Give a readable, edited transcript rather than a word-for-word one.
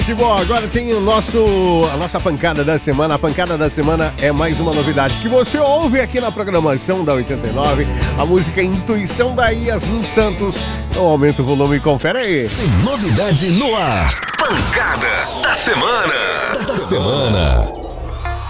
Bom, agora tem a nossa pancada da semana. A pancada da semana é mais uma novidade que você ouve aqui na programação da 89. A música Intuição da Yasmin Santos. Então aumenta o volume e confere aí. Tem novidade no ar. Pancada da semana.